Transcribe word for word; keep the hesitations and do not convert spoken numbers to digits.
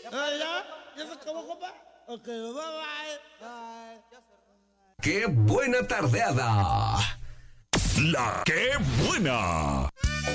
Ah, ¿ya? ¿Ya se acabó, compa? Ok, bye bye. Bye. ¡Qué buena tardeada! ¡La qué buena!